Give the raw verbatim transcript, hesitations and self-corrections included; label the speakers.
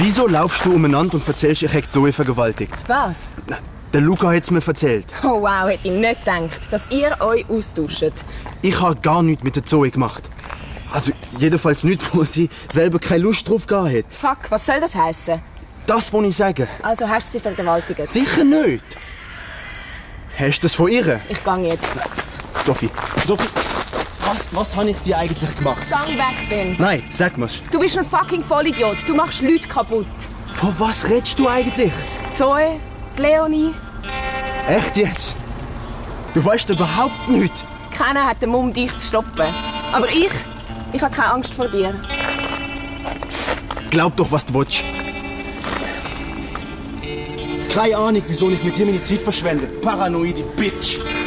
Speaker 1: Wieso laufst du umeinander und erzählst, ich hätte Zoe vergewaltigt?
Speaker 2: Was?
Speaker 1: Na, der Luca hat's mir erzählt.
Speaker 2: Oh wow, hätte ich nicht gedacht, dass ihr euch austauscht.
Speaker 1: Ich habe gar nichts mit der Zoe gemacht. Also jedenfalls nicht, wo sie selber keine Lust drauf gehabt hat.
Speaker 2: Fuck, was soll das heißen?
Speaker 1: Das, was ich sage.
Speaker 2: Also hast du sie vergewaltigt?
Speaker 1: Sicher nicht. Hast du das von ihr?
Speaker 2: Ich gang jetzt.
Speaker 1: Sophie, Sophie, was, was habe ich dir eigentlich gemacht?
Speaker 2: Gang weg, Ben.
Speaker 1: Nein, sag mir's.
Speaker 2: Du bist ein fucking Vollidiot. Du machst Leute kaputt.
Speaker 1: Von was redest du eigentlich?
Speaker 2: Zoe, Leonie.
Speaker 1: Echt jetzt? Du weißt überhaupt nichts.
Speaker 2: Keiner hat den Mumm, dich zu stoppen. Aber ich, ich habe keine Angst vor dir.
Speaker 1: Glaub doch, was du willst. Keine Ahnung, wieso ich mit dir meine Zeit verschwende. Paranoide Bitch.